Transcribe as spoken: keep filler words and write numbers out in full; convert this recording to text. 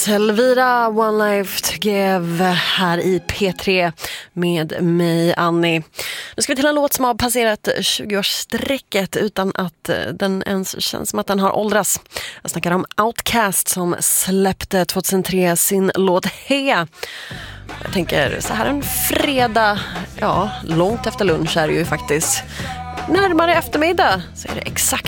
Elvira, One Life to Give här i P tre med mig, Annie. Nu ska vi till en låt som har passerat tjugo-årsstrecket utan att den ens känns som att den har åldras. Jag snackar om Outcast som släppte tjugohundratre sin låt Hea. Jag tänker så här en fredag, ja, långt efter lunch är det ju faktiskt. Närmare eftermiddag så är det exakt